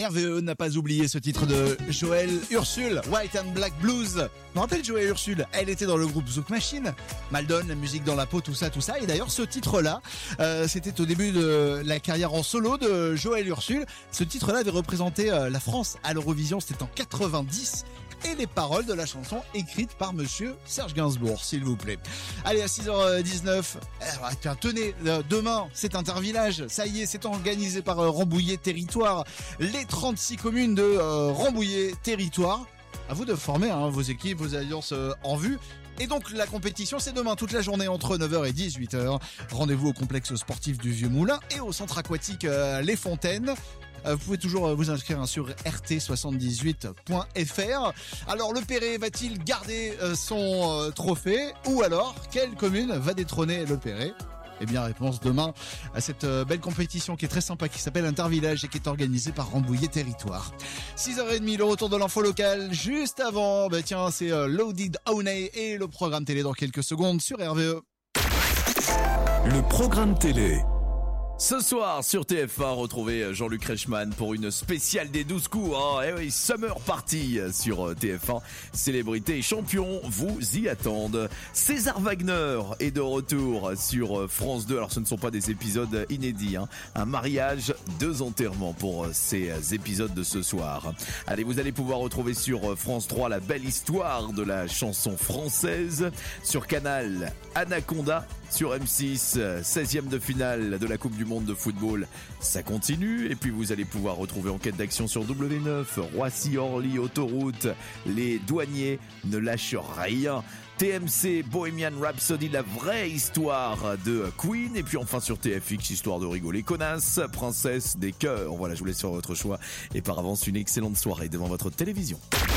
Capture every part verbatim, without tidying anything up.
R V E n'a pas oublié ce titre de Joël Ursule, White and Black Blues. Je me rappelle Joël Ursule, elle était dans le groupe Zouk Machine, Maldon, la musique dans la peau, tout ça, tout ça. Et d'ailleurs, ce titre-là, euh, c'était au début de la carrière en solo de Joël Ursule. Ce titre-là avait représenté euh, la France à l'Eurovision, c'était en quatre-vingt-dix. Et les paroles de la chanson écrites par monsieur Serge Gainsbourg, s'il vous plaît. Allez, à six heures dix-neuf, eh, tiens, tenez, euh, demain, c'est Intervillage. Ça y est, c'est organisé par euh, Rambouillet Territoire. Les trente-six communes de euh, Rambouillet Territoire. À vous de former hein, vos équipes, vos alliances euh, en vue. Et donc la compétition c'est demain toute la journée entre neuf heures et dix-huit heures. Rendez-vous au complexe sportif du Vieux Moulin et au centre aquatique euh, Les Fontaines. Euh, vous pouvez toujours euh, vous inscrire hein, sur r t soixante-dix-huit point f r. Alors le Perret va-t-il garder euh, son euh, trophée ou alors quelle commune va détrôner le Perret ? Eh bien, réponse demain à cette euh, belle compétition qui est très sympa, qui s'appelle Intervillage et qui est organisée par Rambouillet Territoire. six heures trente, le retour de l'info locale. Juste avant, bah tiens, c'est euh, Loaded Honey et le programme télé dans quelques secondes sur R V E. Le programme télé. Ce soir sur T F un, retrouvez Jean-Luc Reichmann pour une spéciale des douze coups. Hein. Eh oui, Summer Party sur T F un. Célébrités et champions vous y attendent. César Wagner est de retour sur France deux. Alors ce ne sont pas des épisodes inédits. Hein. Un mariage, deux enterrements pour ces épisodes de ce soir. Allez, vous allez pouvoir retrouver sur France trois la belle histoire de la chanson française. Sur Canal, Anaconda. Sur M six, seizième de finale de la Coupe du Monde de football, ça continue. Et puis vous allez pouvoir retrouver Enquête d'action sur W neuf, Roissy-Orly, autoroute, les douaniers ne lâchent rien. T M C, Bohemian Rhapsody, la vraie histoire de Queen. Et puis enfin sur T F X, histoire de rigoler, Connasse, princesse des cœurs. Voilà, je vous laisse sur votre choix. Et par avance, une excellente soirée devant votre télévision.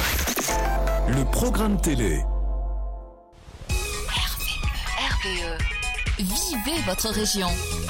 Le programme télé. R V E. Vivez votre région.